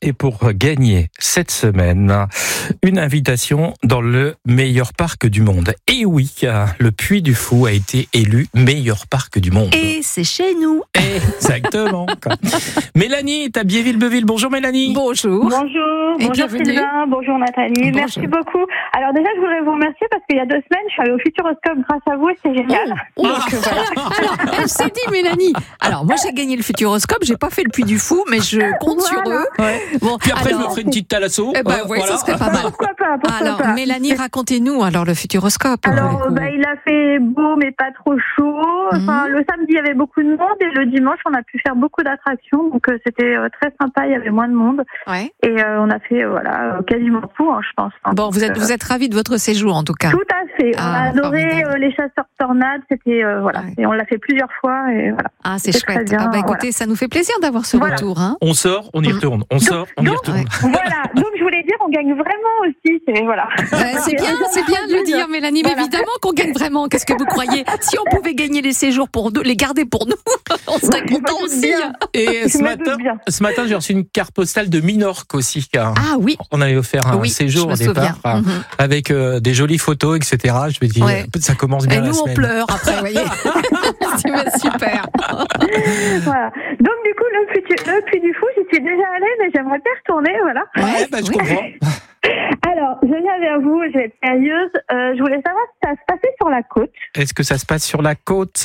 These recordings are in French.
Et pour gagner cette semaine, une invitation dans le meilleur parc du monde. Et oui, le Puy du Fou a été élu meilleur parc du monde. Et c'est chez nous. Exactement. Mélanie est à Biéville-Beuville. Bonjour Mélanie. Bonjour. Bonjour Sylvain, bonjour Nathalie, Bonjour. Merci beaucoup. Alors déjà, je voudrais vous remercier parce qu'il y a 2 semaines, je suis allée au Futuroscope grâce à vous et c'est génial. Alors, elle s'est dit, Mélanie. Alors, moi, j'ai gagné le Futuroscope, j'ai pas fait le Puy du Fou, mais je compte sur eux. Ouais. Bon, Puis après, alors, je me ferai une petite thalasso. Eh ben, oui, ça serait pas mal. Pourquoi pas. Alors, Mélanie, racontez-nous alors le Futuroscope. Alors, il a fait beau mais pas trop chaud. Enfin, le samedi, il y avait beaucoup de monde et le dimanche, on a pu faire beaucoup d'attractions. Donc, c'était très sympa, il y avait moins de monde. Ouais. Et on a fait quasiment tout, je pense. Bon, vous êtes ravis de votre séjour en tout cas. Tout à fait. On a adoré les chasseurs tornades. C'était et on l'a fait plusieurs fois et voilà. Ah, c'est très chouette. bien, Écoutez, ça nous fait plaisir d'avoir ce retour. Hein. On sort, on y retourne. On sort, on y retourne. Voilà. Donc je voulais dire, on gagne vraiment aussi. C'est bien de le dire, Mélanie. Mais évidemment qu'on gagne vraiment. Qu'est-ce que vous croyez ? Si on pouvait gagner les séjours pour nous, les garder pour nous, on serait content aussi. Et ce matin, j'ai reçu une carte postale de Minorque aussi. Ah oui. On avait offert un séjour au départ avec des jolies photos, etc. Je me dis, ça commence bien la semaine. Et nous, on pleure après, vous voyez. C'est super. Voilà. Donc du coup, le Puy du Fou, j'y suis déjà allée, mais j'aimerais bien retourner, voilà. Je comprends. Alors, je viens vers vous, je vais être sérieuse. Je voulais savoir si ça se passait sur la côte. Est-ce que ça se passe sur la côte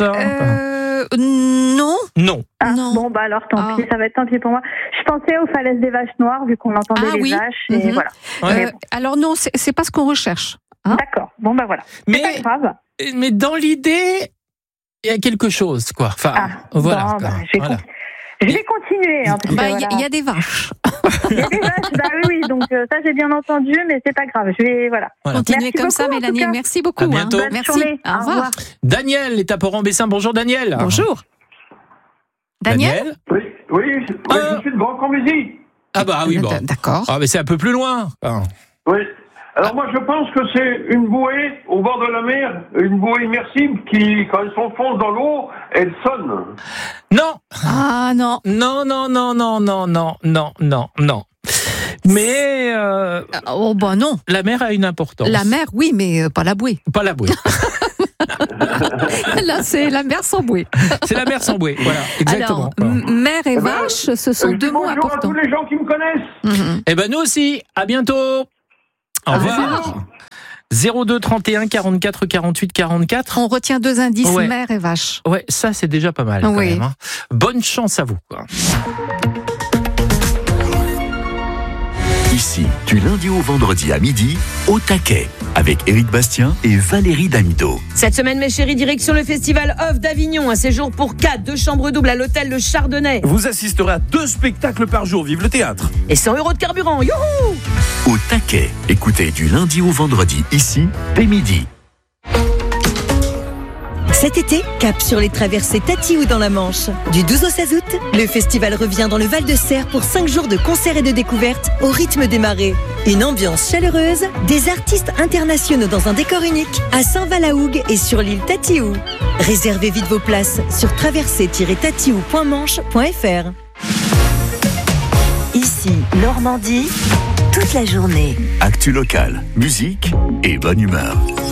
Non. Non. Non. Bon, alors tant pis, ça va être tant pis pour moi. Je pensais aux falaises des Vaches Noires, vu qu'on entendait les vaches, et voilà. Alors non, c'est pas ce qu'on recherche. Hein. D'accord, bon voilà. Mais, c'est pas grave. Mais dans l'idée, il y a quelque chose, quoi. Enfin, voilà. Je vais continuer. Il y a des vaches. Il y a des vaches, oui. Donc ça, j'ai bien entendu, mais c'est pas grave. Je vais, Continuez comme ça, Mélanie. Merci beaucoup. À bientôt. Merci. Journée. Au revoir. Daniel est à Port-en-Bessin. Bonjour, Daniel. Bonjour. Daniel. Oui, je suis de Grand-Combézy. Ah bah oui, bon. D'accord. Ah mais c'est un peu plus loin. Oui. Alors moi, je pense que c'est une bouée au bord de la mer, une bouée immersible qui, quand elle s'enfonce dans l'eau, elle sonne. Non. Ah non. Non. Mais non. La mer a une importance. La mer, oui, mais pas la bouée. Pas la bouée. Là, c'est la mer sans bouée. C'est la mer sans bouée, voilà, exactement. Alors, mer et vache, ce sont 2 mots importants. Bonjour à tous les gens qui me connaissent. Eh ben nous aussi, à bientôt. Au revoir. 02 31 44 48 44. On retient 2 indices, mer et vache. Ouais, ça c'est déjà pas mal quand même. Hein. Bonne chance à vous. Ici, du lundi au vendredi à midi, au taquet, avec Éric Bastien et Valérie Damido. Cette semaine, mes chéris, direction le Festival Off d'Avignon. Un séjour pour 4, 2 chambres doubles à l'hôtel Le Chardonnay. Vous assisterez à 2 spectacles par jour. Vive le théâtre. Et 100 € de carburant. Youhou! Au taquet, écoutez du lundi au vendredi, ici, dès midi. Cet été, cap sur les traversées Tatiou dans la Manche. Du 12 au 16 août, le festival revient dans le Val-de-Serre pour 5 jours de concerts et de découvertes au rythme des marées. Une ambiance chaleureuse, des artistes internationaux dans un décor unique à Saint-Val-à-Hougue et sur l'île Tatiou. Réservez vite vos places sur traversée-tatiou.manche.fr. Ici, Normandie, toute la journée. Actu locale, musique et bonne humeur.